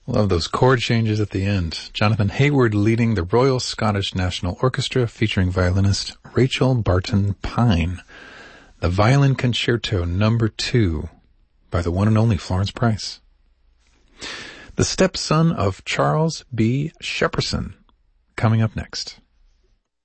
Love those chord changes at the end. Jonathan Hayward leading the Royal Scottish National Orchestra featuring violinist Rachel Barton Pine. The Violin Concerto No. 2 by the one and only Florence Price. The Stepson of Charles B. Shepperson coming up next.